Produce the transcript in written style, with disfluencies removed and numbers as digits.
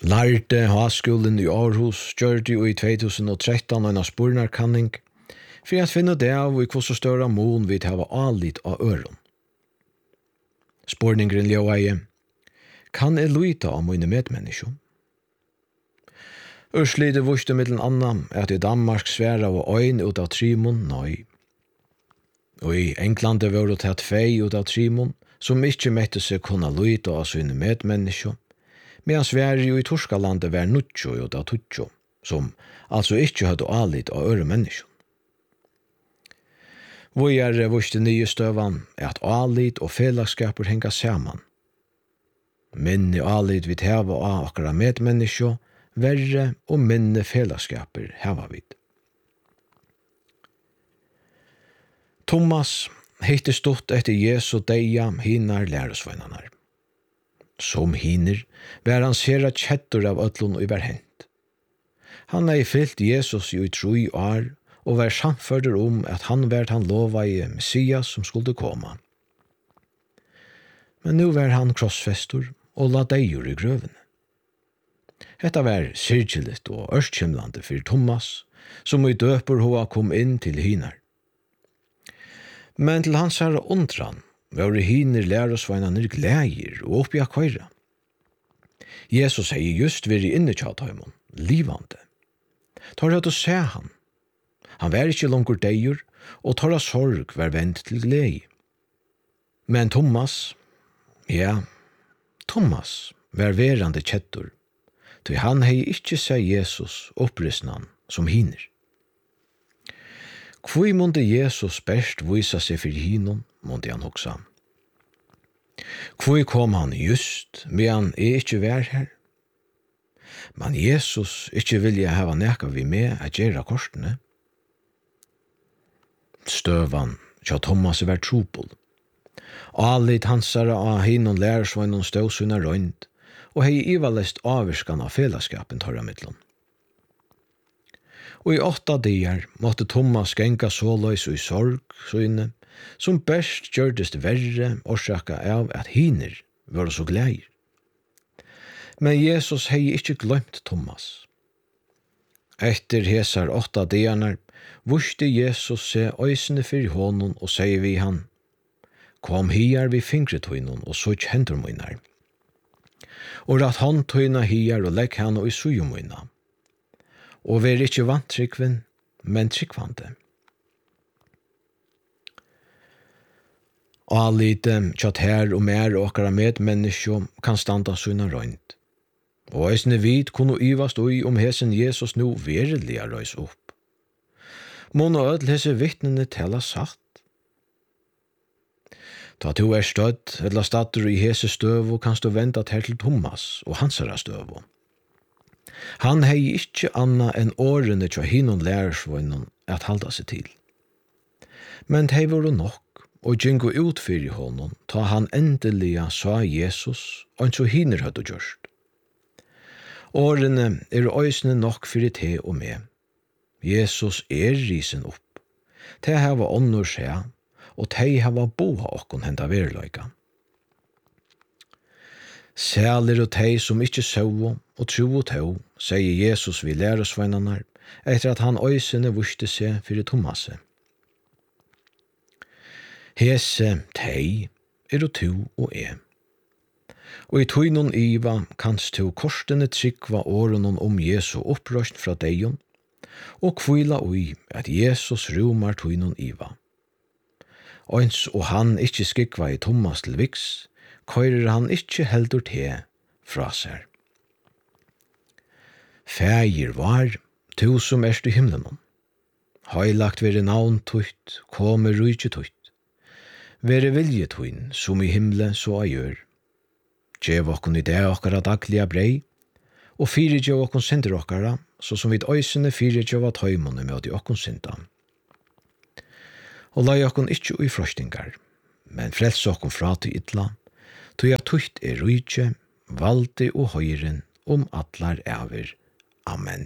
Lærte Havskolen i Aarhus gjørte i 2013 en spurnarkanning for at finne det av i hvordan større mån vi tar alit av øren. Spurningren ljøveie, kan jeg lyte av mine medmennesker? Ørslidet vurste mittelen annan at i Danmark sværa av øyn ut av trimon, nei. Og i Englande var det tatt 2 ut av trimon, som ikke mette seg kunne lyte av sine medmennesker, medan Sverige i Torskalandet var 90 ut av 20, som altså ikke hadde alit av øre mennesker. Vi vurste nye støvan at alit og fellesskaper henga saman. Minne alit vi teva av akkara medmennesker, verre og minne fellesskaper heva vid. Thomas heitte stått etter Jesu deia hinar læresveinarnar. Som hiner var han sera kjettur av ötlun og var hent. Han hei fyllt Jesus i 3 år og var samførder at han var han lova i Messias som skulle komme. Men nu var han krossfestor og la deir i grøvene. Hetta var sirkjeligt og ørskjemlande for Thomas, som i døper hoa kom inn til hinar. Men til hans herre undran var hiner læresveinarnir glægir og oppi a køyra. Jesus hei just veri inne tjataimon, livande. Tar høyt å se han. Han var ikkje langur deir, og tarra sorg var vendt til glei. Men Thomas var verande kjettur, til han hei ikkje se Jesus opprysnan som hiner. Hvor måtte Jesus best vise seg for hinon, måtte han hoksa. Hvor kom han just, men jeg ikke var her? Men Jesus ikke vilja hava neka vi med at gjøre korsene. Støvan, tja Thomas var trupel. Alit hansara av hinon lærersvainon støvsuna røynd, og hei ivalest avvirskan av fellesskapen torra mittlun. Og i 8 dagar måtte Thomas genga såløys og i sorg, søyne, som best gjørdest verre orsaka av at hiner var så gleir. Men Jesus hei ikkje glømt Thomas. Etter hesar 8 dagarnar vurste Jesus se øysene fyrir honom og sier vi han, kom hiar vi fingretøynon og søk hendurmøynar. Og rat håndtøyna hiar og legg han og i sujumøyna. Og vær ikkje vantrykven, men trykkvande. Alite, tjatt her og mer okkara medmennesker kan standa suna røynd. Og eisne vid kunne yvast ui hesen Jesus nu verilega røys opp. Måna ødel hese vittnene tella satt. Ta to stødd, eller stater i hese støvo, kan stå venda til Thomas og hansara støvo. Han hei ikkje anna enn årene tja hinon lærersvøynon at halda seg til. Men hei var nok, og gjengo ut fyrir honom, ta han endeliga sa Jesus, og så hiner høyde gjørst. Årene øysene nok fyrir te og med. Jesus risen opp. Te hava onnur seg, og te hava boha okkon henda verleika. Sæler og tei som ikkje søvo og tro og tau, sier Jesus vi læresveinarnar, etter at han øysene vurste seg fyrir Thomaset. Hese tei og tu og Og i tøynon iva kanst tu korstene trykva årenon Jesu opprøst fra deion, og kvila ui at Jesus rumar tøynon iva. Eins og han ikkje skikva i Thomas til viks, køyrer han ikkje heldur te fra seg. Fægir var, tu som erst i himmelen. Heilagt vere navn tutt, komme rujtje tutt. Vere vilje tuin, som i himle så a gjør. Gjev okkon i det okkara daglige brei, og fyre gjev okkon synder okkara, så som vid øysene fyre gjev at høymone med de okkon synda. Og lai okkon ikkje ui frostingar, men frels okkon fra til ytla, tog jeg tutt rujtje, valde og høyren atlar æver. Amen.